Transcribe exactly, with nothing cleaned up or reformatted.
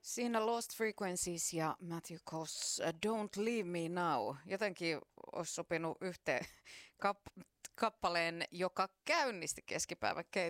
Siinä Lost Frequencies ja Matthew Koss, Don't Leave Me Now. Jotenkin olisi sopinut yhteen kap- kappaleen, joka käynnisti keskipäivän